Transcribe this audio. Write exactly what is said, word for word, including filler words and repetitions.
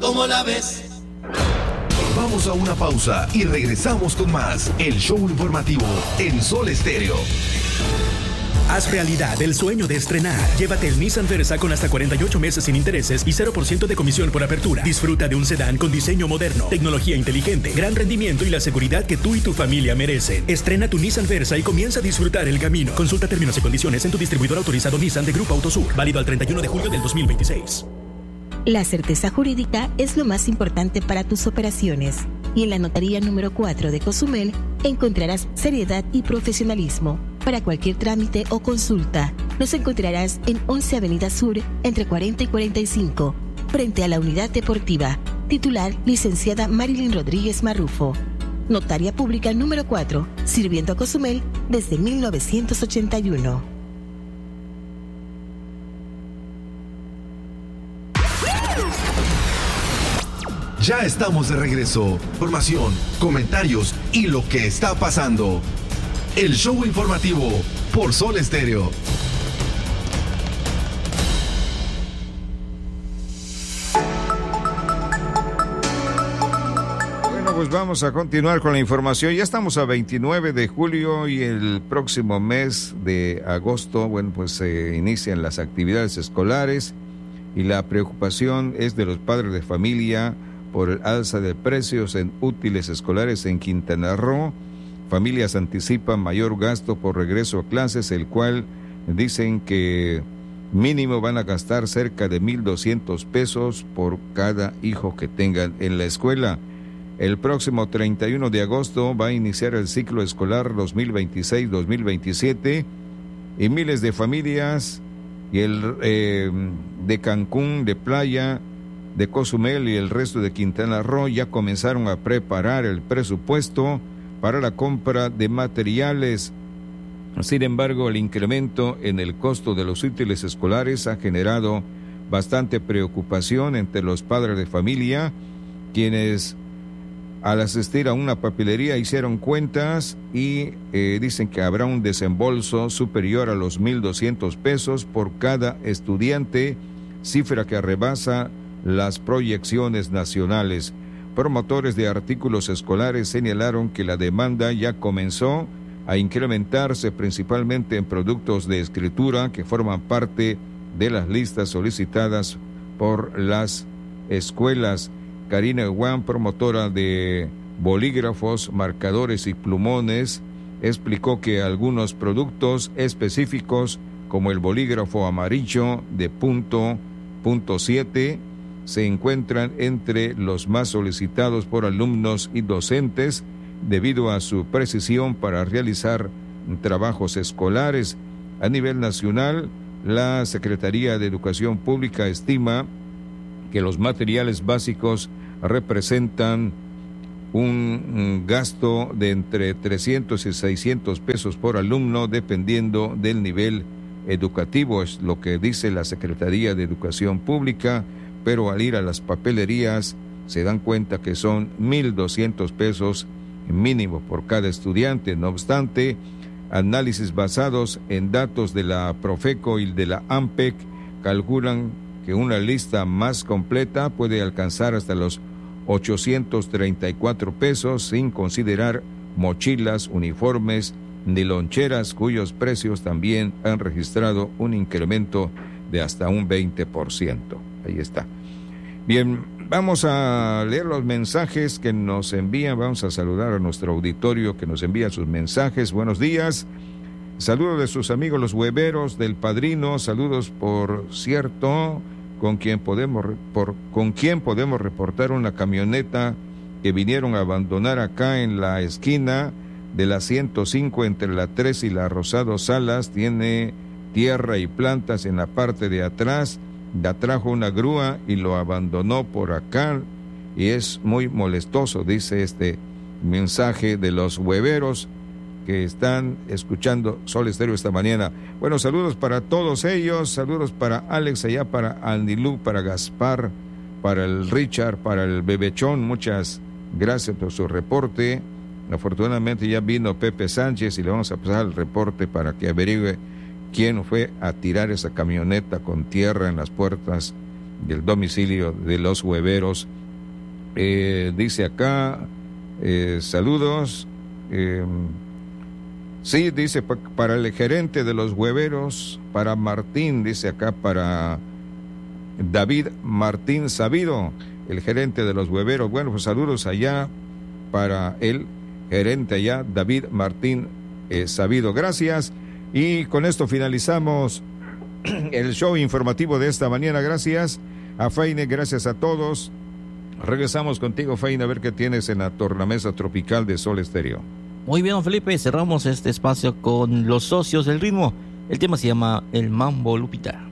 ¿Cómo la ves? Vamos a una pausa y regresamos con más. El show informativo en Sol Estéreo. Haz realidad el sueño de estrenar. Llévate el Nissan Versa con hasta cuarenta y ocho meses sin intereses y cero por ciento de comisión por apertura. Disfruta de un sedán con diseño moderno, tecnología inteligente, gran rendimiento y la seguridad que tú y tu familia merecen. Estrena tu Nissan Versa y comienza a disfrutar el camino. Consulta términos y condiciones en tu distribuidor autorizado Nissan de Grupo Autosur. Válido al treinta y uno de julio del dos mil veintiséis. La certeza jurídica es lo más importante para tus operaciones. Y en la notaría número cuatro de Cozumel encontrarás seriedad y profesionalismo. Para cualquier trámite o consulta, nos encontrarás en once Avenida Sur, entre cuarenta y cuarenta y cinco, frente a la Unidad Deportiva. Titular, licenciada Marilyn Rodríguez Marrufo. Notaria Pública número cuatro, sirviendo a Cozumel desde mil novecientos ochenta y uno. Ya estamos de regreso. Información, comentarios y lo que está pasando. El show informativo por Sol Estéreo. Bueno, pues vamos a continuar con la información. Ya estamos a veintinueve de julio y el próximo mes de agosto, bueno, pues se inician las actividades escolares y la preocupación es de los padres de familia por el alza de precios en útiles escolares en Quintana Roo. Familias anticipan mayor gasto por regreso a clases, el cual dicen que mínimo van a gastar cerca de mil doscientos pesos por cada hijo que tengan en la escuela. El próximo treinta y uno de agosto va a iniciar el ciclo escolar dos mil veintiséis dos mil veintisiete y miles de familias y el eh, de Cancún, de Playa, de Cozumel y el resto de Quintana Roo ya comenzaron a preparar el presupuesto para la compra de materiales. Sin embargo, el incremento en el costo de los útiles escolares ha generado bastante preocupación entre los padres de familia, quienes al asistir a una papelería hicieron cuentas y eh, dicen que habrá un desembolso superior a los mil doscientos pesos por cada estudiante, cifra que rebasa las proyecciones nacionales. Promotores de artículos escolares señalaron que la demanda ya comenzó a incrementarse principalmente en productos de escritura que forman parte de las listas solicitadas por las escuelas. Karina Juan, promotora de bolígrafos, marcadores y plumones, explicó que algunos productos específicos como el bolígrafo amarillo de punto, punto siete, se encuentran entre los más solicitados por alumnos y docentes debido a su precisión para realizar trabajos escolares. A nivel nacional, la Secretaría de Educación Pública estima que los materiales básicos representan un gasto de entre trescientos y seiscientos pesos por alumno dependiendo del nivel educativo, es lo que dice la Secretaría de Educación Pública. Pero al ir a las papelerías se dan cuenta que son mil doscientos pesos mínimo por cada estudiante. No obstante, análisis basados en datos de la Profeco y de la AMPEC calculan que una lista más completa puede alcanzar hasta los ochocientos treinta y cuatro pesos, sin considerar mochilas, uniformes ni loncheras, cuyos precios también han registrado un incremento de hasta un veinte por ciento. Ahí está. Bien, vamos a leer los mensajes que nos envían. Vamos a saludar a nuestro auditorio que nos envía sus mensajes. Buenos días. Saludos de sus amigos los hueveros del Padrino. Saludos, por cierto, con quien podemos por, con quien podemos reportar una camioneta que vinieron a abandonar acá en la esquina de la ciento cinco entre la tres y la Rosado Salas. Tiene tierra y plantas en la parte de atrás. La trajo una grúa y lo abandonó por acá y es muy molestoso, dice este mensaje de los hueveros que están escuchando Sol Estéreo esta mañana. Bueno, saludos para todos ellos, saludos para Alex allá, para Anilú, para Gaspar, para el Richard, para el Bebechón, muchas gracias por su reporte. Afortunadamente ya vino Pepe Sánchez y le vamos a pasar el reporte para que averigüe quién fue a tirar esa camioneta con tierra en las puertas del domicilio de los hueveros. Eh, dice acá, eh, saludos. Eh, sí, dice pa- para el gerente de los hueveros, para Martín, dice acá, para David Martín Sabido, el gerente de los hueveros. Bueno, pues saludos allá para el gerente allá, David Martín eh, Sabido. Gracias. Y con esto finalizamos el show informativo de esta mañana. Gracias a Feine, gracias a todos. Regresamos contigo, Feine, a ver qué tienes en la tornamesa tropical de Sol Estéreo. Muy bien, don Felipe, cerramos este espacio con los socios del ritmo. El tema se llama El Mambo Lupita.